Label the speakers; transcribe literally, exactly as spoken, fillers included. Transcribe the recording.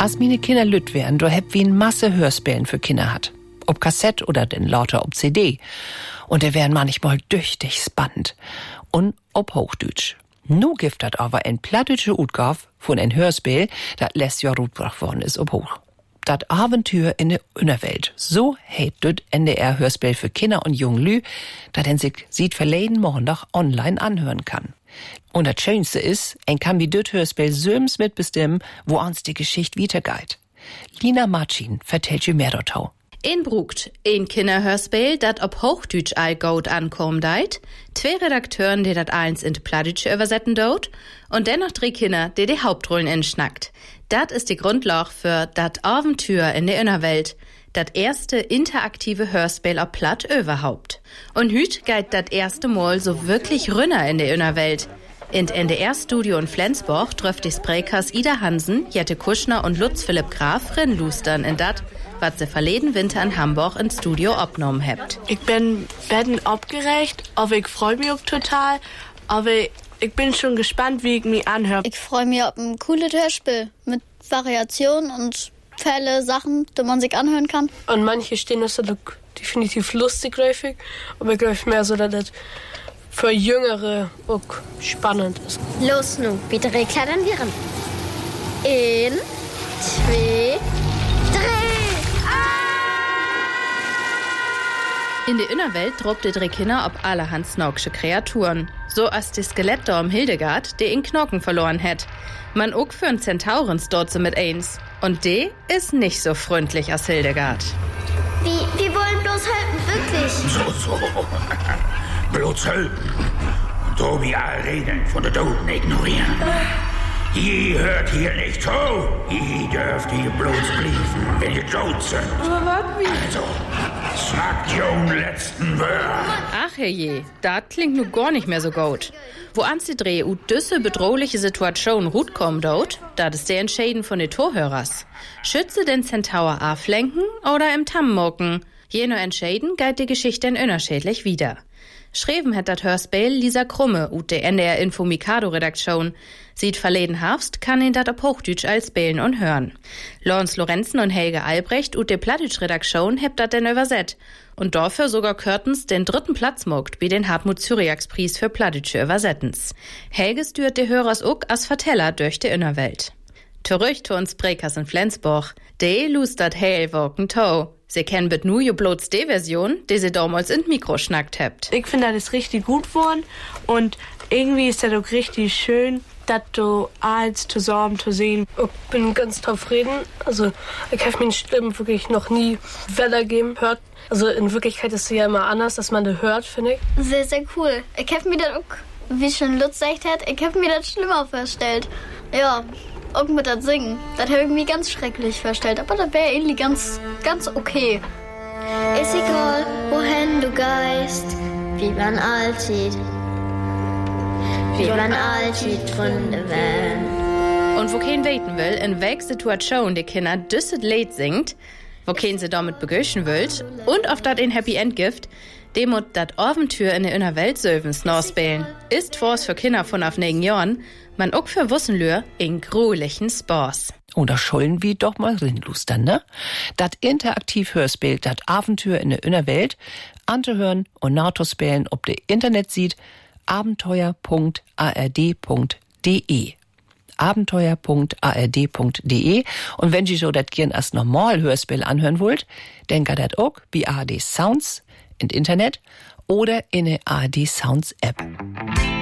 Speaker 1: Als meine Kinder lütt wären, du hätt wie ein Masse Hörspielen für Kinder hat. Ob Kassett oder den lauter ob C D. Und die wären manchmal düchtig spannend. Und ob Hochdeutsch. Nu gibt dat aber ein plattdeutsche Utgabe von ein Hörspiel, dat letztes Jahr utgebracht worden ist ob Hoch. Dat Abenteuer in der Innerwelt. So heißt das N D R-Hörspiel für Kinder und Junglü, dat en sich sieht verleden Montag online anhören kann. Und das Schönste ist, en kann wie das Hörspiel söms mitbestimmen, wo uns die Geschichte weitergeht. Lina Marcin vertellt ihr mehr dortau.
Speaker 2: In Brugt, ein Kinderhörspiel, dat ob Hochdeutsch all gut ankommen deit, zwei Redakteuren, die dat eins in Plattdeutsch übersetzen dort, und dennoch drei Kinder, die die Hauptrollen inschnackt. Dat ist die Grundlage für dat Abenteuer in der Innerwelt, dat erste interaktive Hörspiel ob Platt überhaupt. Und hüt geht dat erste Mal so wirklich rünner in der Innerwelt. In N D R-Studio in Flensburg trifft die Sprekers Ida Hansen, Jette Kuschner und Lutz Philipp Graf rinlustern in dat, was sie verleden Winter in Hamburg ins Studio abgenommen habt.
Speaker 3: Ich bin werden abgeregt, aber ich freue mich auch total, aber ich bin schon gespannt, wie ich mich anhöre.
Speaker 4: Ich freue mich auf ein cooles Hörspiel mit Variationen und Fälle, Sachen, die man sich anhören kann.
Speaker 3: Und manche stehen das definitiv lustig, häufig, aber ich glaube mehr so, dass das für Jüngere auch spannend ist.
Speaker 5: Los nu, bitte klettern wir ran. In, zwei, drei.
Speaker 2: Ah! In der Innerwelt drobt die drei Kinder ob allerhand snauksche Kreaturen. So als die Skelettdorm Hildegard, die in Knochen verloren hat. Man auch für einen Zentaurens dort so mit eins. Und die ist nicht so freundlich als Hildegard.
Speaker 5: Wie, wir wollen bloß helfen, wirklich.
Speaker 6: So, so. Bloß helfen. Und so wie alle Regeln von der Toten ignorieren. Ihr hört hier nicht zu. Ihr dürft hier bloß blieben, wenn ihr tot sind.
Speaker 3: Aber warten wir.
Speaker 6: Also, sagt Jung letzten Wörter.
Speaker 2: Ach herrje, dat klingt nu gar nicht mehr so gut. Wo ans die Dreh u düsse bedrohliche Situation gut kommt dort, dat ist der Entscheiden von den Torhörers. Schütze den Centaur aflenken oder im Tamm mucken. Jeno Entscheiden galt die Geschichte in unterschiedlich wieder. Schreven hat dat Hörspiel Lisa Krumme ut de N D R Info Mikado Redaktion. Sieht verleden Herbst kann ihn dat ob Hochdeutsch als spielen und hören. Lorenz Lorenzen und Helge Albrecht ut de Plattdeutsch Redaktion hebt dat denn übersetzt. Und dafür sogar Körtens den dritten Platz mogt wie den Hartmut Cyriax Preis für Plattdeutsche Übersettens. Helge stört de Hörers ook als Verteller durch die Innerwelt. Zurück zu uns Brekers in Flensburg. De lustert heil woken tau. Sie kennen bet nu jo bloß die Version, die sie damals in Mikro schnackt habt.
Speaker 3: Ich finde, das ist richtig gut geworden und irgendwie ist das auch richtig schön, das du alles zusammen zu sehen. Ich bin ganz zufrieden. Also, ich habe meine Stimme wirklich noch nie wiedergeben hört. Also, in Wirklichkeit ist sie ja immer anders, dass man das hört, finde ich.
Speaker 4: Sehr, sehr cool. Ich habe mir das auch, wie schon Lutz gesagt hat, ich habe mir das schlimmer vorgestellt. Ja. Auch mit das Singen. Das habe ich mir ganz schrecklich vorgestellt. Aber das wäre irgendwie ganz, ganz okay.
Speaker 5: Ist egal, wohin du geist, wie man alltid, wie man alltid Gründe wählen.
Speaker 2: Und wo kein weten will, in welcher Situation die Kinder düsset Lied singt, wo kein sie damit begöschen will und auf dat ein Happy End gibt, dem mut dat Abenteuer in der Innerwelt Söwens nachspielen. Ist vors für Kinder von auf negen Jahren, man auch für Wussenlür in grulichen Spaß.
Speaker 1: Oder schollen wie doch mal rinlustern, ne? Dat Interaktiv-Hörspiel, dat Abenteuer in der Innerwelt, anzuhören und nachzuspielen, ob der Internet sieht, abenteuer punkt a r d punkt d e. abenteuer punkt a r d punkt d e. Und wenn Sie so dat gern als normal Hörspiel anhören wollt, dann geht dat auch wie A R D Sounds in Internet oder in der A R D Sounds App.